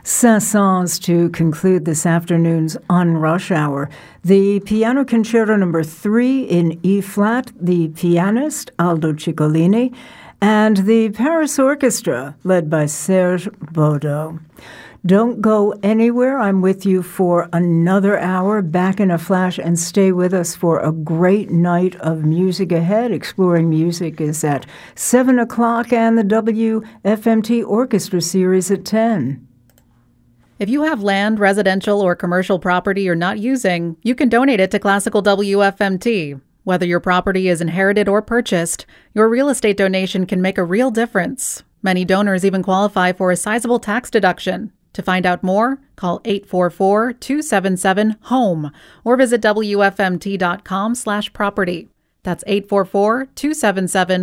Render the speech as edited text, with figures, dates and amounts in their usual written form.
Saint-Saëns to conclude this afternoon's On Rush Hour. The Piano Concerto No. 3 in E-flat, the pianist Aldo Ciccolini, and the Paris Orchestra, led by Serge Boudot. Don't go anywhere. I'm with you for another hour, back in a flash, and stay with us for a great night of music ahead. Exploring Music is at 7 o'clock and the WFMT Orchestra Series at 10. If you have land, residential, or commercial property you're not using, you can donate it to Classical WFMT. Whether your property is inherited or purchased, your real estate donation can make a real difference. Many donors even qualify for a sizable tax deduction. To find out more, call 844-277-HOME or visit WFMT.com/property. That's 844-277